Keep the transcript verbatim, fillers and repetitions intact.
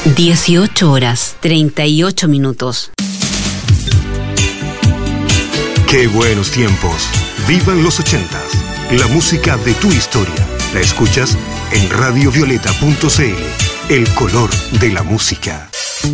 dieciocho horas, treinta y ocho minutos. ¡Qué buenos tiempos! ¡Vivan los ochentas! La música de tu historia. La escuchas en radio violeta punto c l. El color de la música.